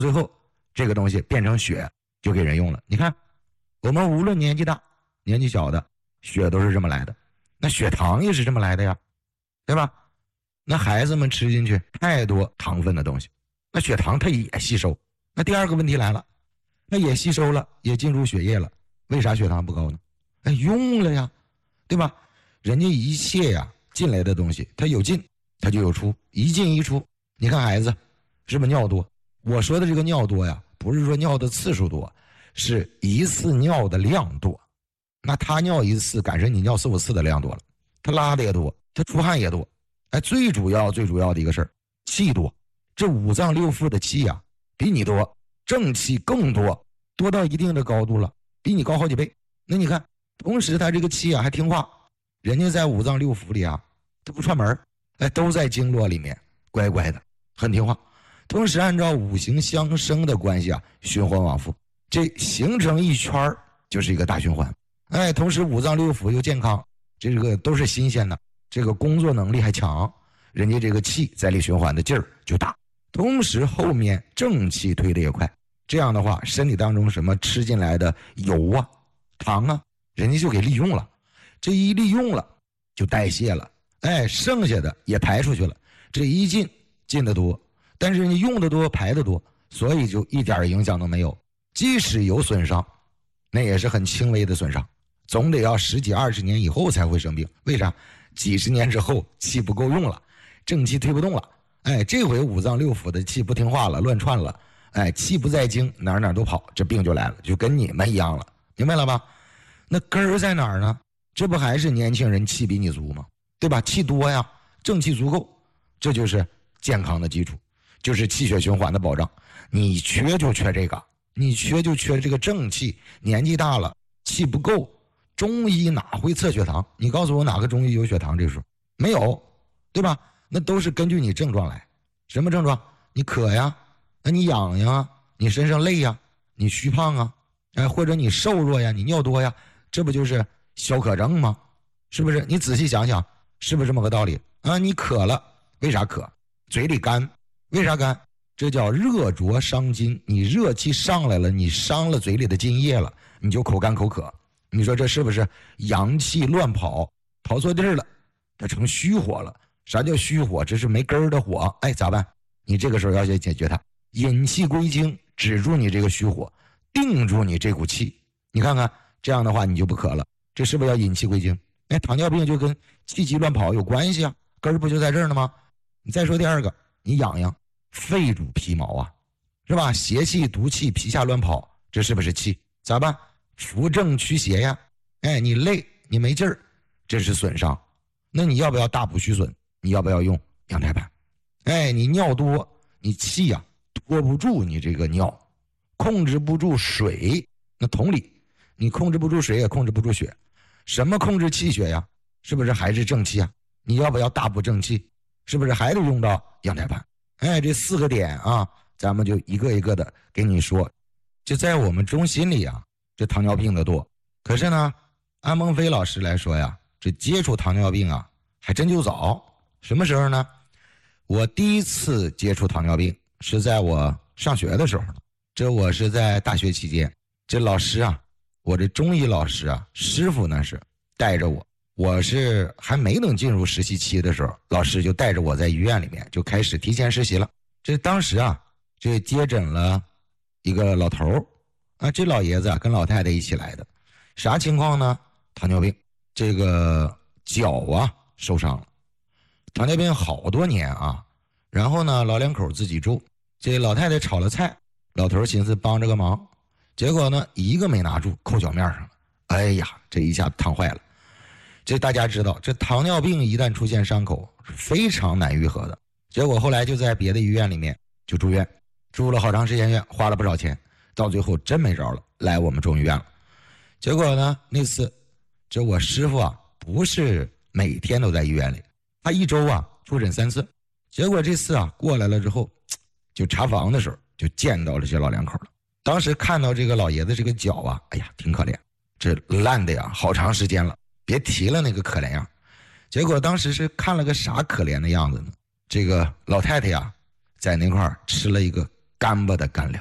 最后这个东西变成血就给人用了。你看我们无论年纪大年纪小的血都是这么来的，那血糖也是这么来的呀，对吧？那孩子们吃进去太多糖分的东西，那血糖它也吸收。那第二个问题来了，那也吸收了，也进入血液了，为啥血糖不高呢？用了呀，对吧？人家一切呀进来的东西，它有进它就有出，一进一出。你看孩子是不是尿多？我说的这个尿多呀，不是说尿的次数多，是一次尿的量多。那他尿一次赶上你尿4、5次的量多了，他拉的也多，他出汗也多。最主要的一个事儿，气多。这五脏六腑的气呀比你多，正气更多，多到一定的高度了，比你高好几倍。那你看同时他这个气啊还听话，人家在五脏六腑里啊他不串门，都在经络里面乖乖的很听话，同时按照五行相生的关系啊循环往复，这形成一圈就是一个大循环。同时五脏六腑又健康，这个都是新鲜的，这个工作能力还强，人家这个气在里循环的劲儿就大，同时后面正气推的也快。这样的话身体当中什么吃进来的油啊糖啊人家就给利用了，这一利用了就代谢了，剩下的也排出去了。这一进的多，但是你用的多排的多，所以就一点影响都没有。即使有损伤那也是很轻微的损伤，总得要10几20年以后才会生病。为啥？几十年之后气不够用了，正气推不动了，这回五脏六腑的气不听话了，乱窜了，气不在经，哪儿都跑，这病就来了，就跟你们一样了，明白了吧？那根儿在哪儿呢？这不还是年轻人气比你足吗？对吧？气多呀，正气足够，这就是健康的基础，就是气血循环的保障。你缺就缺这个，你缺就缺这个正气。年纪大了气不够，中医哪会测血糖？你告诉我哪个中医有血糖这数？没有，对吧？那都是根据你症状来。什么症状？你渴呀，那你痒呀，你身上累呀，你虚胖啊，或者你瘦弱呀，你尿多呀，这不就是消渴症吗？是不是？你仔细想想，是不是这么个道理啊？你渴了，为啥渴？嘴里干，为啥干？这叫热灼伤津，你热气上来了，你伤了嘴里的津液了，你就口干口渴。你说这是不是阳气乱跑，跑错地儿了，它成虚火了？啥叫虚火？这是没根儿的火。咋办？你这个时候要去解决它，引气归经，止住你这个虚火，定住你这股气。你看看这样的话你就不渴了，这是不是要引气归经？糖尿病就跟气机乱跑有关系啊，根儿不就在这儿呢吗？你再说第二个，你痒痒，肺主皮毛啊，是吧？邪气毒气皮下乱跑，这是不是气？咋办？扶正驱邪呀。你累你没劲儿，这是损伤，那你要不要大补虚损？你要不要用羊胎盘？你尿多，你气呀拖不住，你这个尿控制不住水，那同理你控制不住水也控制不住血。什么控制气血呀？是不是还是正气啊？你要不要大补正气？是不是还得用到羊胎盘？这4个点啊，咱们就一个一个的给你说。就在我们中心里啊，这糖尿病的多，可是呢安孟非老师来说呀，这接触糖尿病啊还真就早。什么时候呢？我第一次接触糖尿病是在我上学的时候，这我是在大学期间，这老师啊，我这中医老师啊，师傅呢是带着我是还没能进入实习期的时候，老师就带着我在医院里面就开始提前实习了。这当时啊，这接诊了一个老头啊，这老爷子啊跟老太太一起来的，啥情况呢？糖尿病，这个脚啊受伤了，糖尿病好多年啊，然后呢老两口自己住，这老太太炒了菜，老头寻思帮着个忙，结果呢一个没拿住，扣脚面上了，这一下烫坏了。这大家知道，这糖尿病一旦出现伤口是非常难愈合的。结果后来就在别的医院里面就住院，住了好长时间院，花了不少钱，到最后真没招了，来我们中医院了。结果呢那次这我师傅啊不是每天都在医院里，他一周啊出诊3次。结果这次啊过来了之后，就查房的时候就见到了这老两口了。当时看到这个老爷子这个脚啊，挺可怜，这烂的呀好长时间了，别提了那个可怜样。结果当时是看了个啥可怜的样子呢？这个老太太呀在那块儿吃了一个干巴的干粮。